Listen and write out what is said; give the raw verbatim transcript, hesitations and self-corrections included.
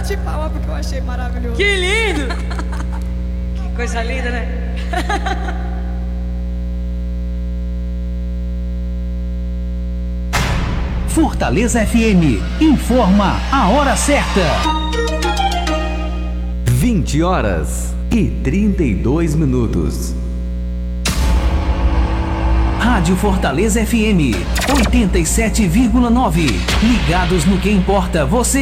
bati palma porque eu achei maravilhoso. Que lindo! Que coisa linda, né? Fortaleza F M informa a hora certa. vinte horas e trinta e dois minutos. Rádio Fortaleza F M oitenta e sete vírgula nove. Ligados no que importa, você.